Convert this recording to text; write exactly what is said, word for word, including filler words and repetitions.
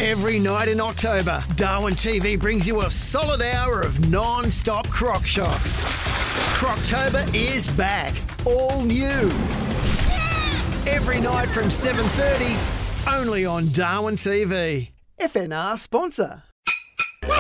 Every night in October, Darwin T V brings you a solid hour of non-stop Croc Shop. Croctober is back, all new. Every night from seven thirty, only on Darwin T V. F N R sponsor.